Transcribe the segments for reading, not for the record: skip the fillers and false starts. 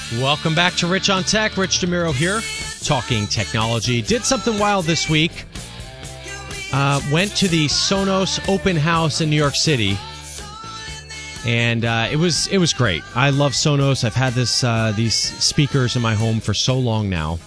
Welcome back to Rich on Tech. Rich DeMiro here, talking technology. Did something wild this week. Went to the Sonos open house in New York City, and it was great. I love Sonos. I've had these speakers in my home for so long now,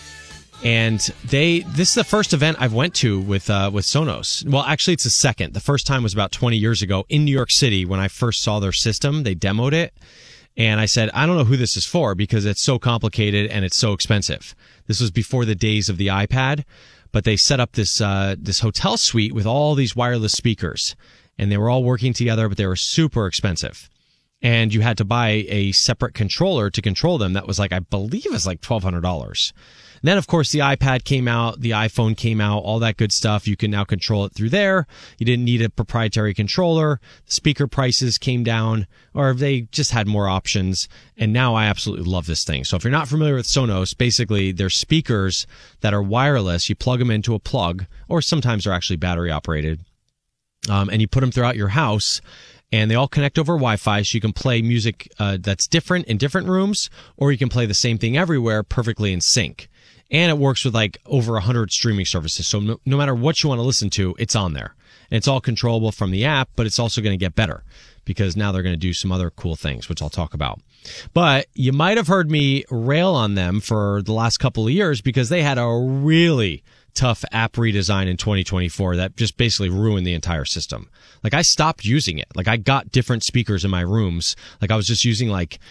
and this is the first event I've went to with Sonos. Well, actually, it's the second. The first time was about 20 years ago in New York City when I first saw their system. They demoed it. And I said, I don't know who this is for because it's so complicated and it's so expensive. This was before the days of the iPad, but they set up this hotel suite with all these wireless speakers, and they were all working together, but they were super expensive. And you had to buy a separate controller to control them. That was I believe it was $1,200. And then, of course, the iPad came out, the iPhone came out, all that good stuff. You can now control it through there. You didn't need a proprietary controller. The speaker prices came down, or they just had more options. And now I absolutely love this thing. So if you're not familiar with Sonos, basically they're speakers that are wireless. You plug them into a plug, or sometimes they're actually battery operated. And you put them throughout your house. And they all connect over Wi-Fi, so you can play music that's different in different rooms, or you can play the same thing everywhere perfectly in sync. And it works with over 100 streaming services. So no matter what you want to listen to, it's on there. And it's all controllable from the app, but it's also going to get better because now they're going to do some other cool things, which I'll talk about. But you might have heard me rail on them for the last couple of years because they had a really tough app redesign in 2024 that just basically ruined the entire system. I stopped using it. I got different speakers in my rooms. I was just using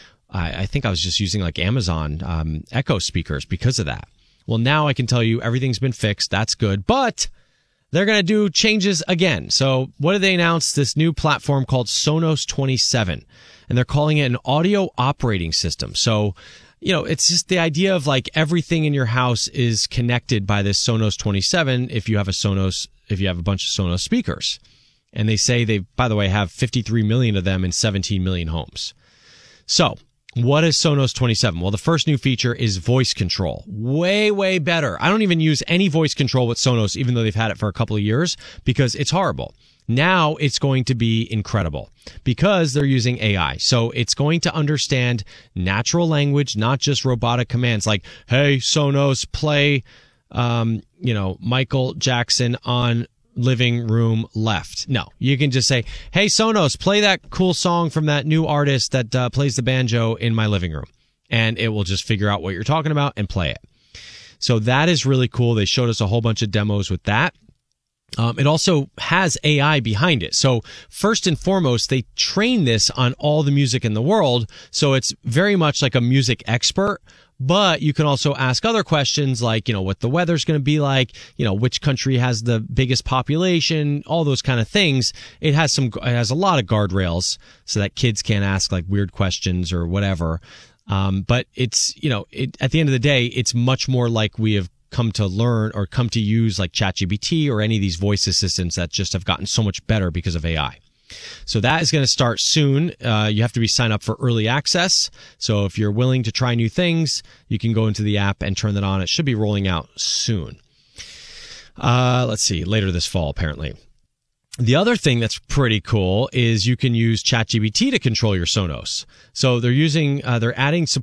I think I was just using Amazon Echo speakers because of that. Well, now I can tell you everything's been fixed. That's good. But they're going to do changes again. So what did they announce? This new platform called Sonos 27. And they're calling it an audio operating system. So, it's just the idea of everything in your house is connected by this Sonos 27 if you have a bunch of Sonos speakers. And they say they, by the way, have 53 million of them in 17 million homes. So what is Sonos 27? Well, the first new feature is voice control. Way, way better. I don't even use any voice control with Sonos, even though they've had it for a couple of years, because it's horrible. Now it's going to be incredible because they're using AI. So it's going to understand natural language, not just robotic commands like, hey, Sonos, play, Michael Jackson on living room left. No, you can just say, hey, Sonos, play that cool song from that new artist that plays the banjo in my living room. And it will just figure out what you're talking about and play it. So that is really cool. They showed us a whole bunch of demos with that. It also has AI behind it. So first and foremost, they train this on all the music in the world. So it's very much like a music expert. But you can also ask other questions like, what the weather's going to be like, which country has the biggest population, all those kind of things. It has a lot of guardrails so that kids can't ask weird questions or whatever. But it's, at the end of the day, it's much more like we have come to learn or come to use ChatGPT or any of these voice assistants that just have gotten so much better because of AI. So that is going to start soon. You have to be signed up for early access. So if you're willing to try new things, you can go into the app and turn that on. It should be rolling out soon. Let's see, later this fall, apparently. The other thing that's pretty cool is you can use ChatGPT to control your Sonos. So they're adding